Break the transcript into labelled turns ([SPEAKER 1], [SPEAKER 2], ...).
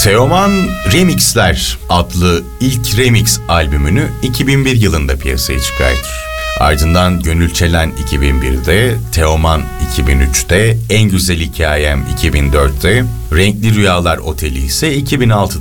[SPEAKER 1] Teoman Remixler adlı ilk remix albümünü 2001 yılında piyasaya çıkartır. Ardından Gönül Çelen 2001'de, Teoman 2003'te, En Güzel Hikayem 2004'te, Renkli Rüyalar Oteli ise 2006'da